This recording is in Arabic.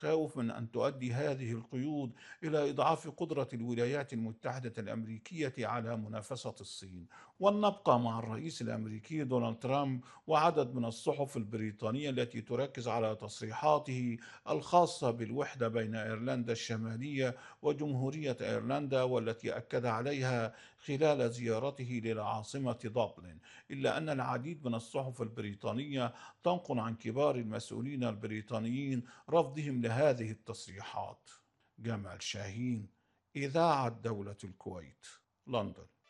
خوف من أن تؤدي هذه القيود إلى إضعاف قدرة الولايات المتحدة الأمريكية على منافسة الصين. ولنبقى مع الرئيس الأمريكي دونالد ترامب وعدد من الصحف البريطانية التي تركز على تصريحاته الخاصة بالوحدة بين إيرلندا الشمالية وجمهورية إيرلندا، والتي أكد عليها خلال زيارته للعاصمة دبلن. إلا أن العديد من الصحف البريطانية تنقل عن كبار المسؤولين البريطانيين رفضهم لهذه التصريحات. جمال شاهين، إذاعة دولة الكويت، لندن.